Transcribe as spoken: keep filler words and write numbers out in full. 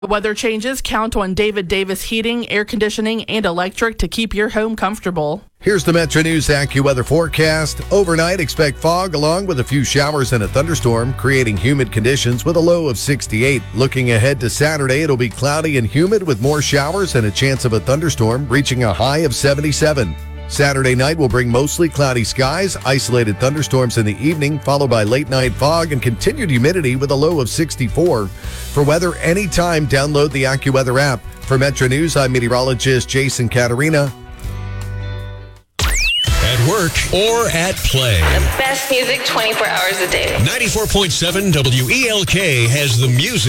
Weather changes, count on David Davis Heating, Air Conditioning, and Electric to keep your home comfortable. Here's the Metro News AccuWeather forecast. Overnight, expect fog along with a few showers and a thunderstorm, creating humid conditions with a low of sixty-eight. Looking ahead to Saturday, it'll be cloudy and humid with more showers and a chance of a thunderstorm, reaching a high of seventy-seven. Saturday night will bring mostly cloudy skies, isolated thunderstorms in the evening, followed by late night fog and continued humidity with a low of sixty-four. For weather anytime, download the AccuWeather app. For Metro News, I'm meteorologist Jason Caterina. At work or at play. The best music twenty-four hours a day. ninety-four point seven W E L K has the music.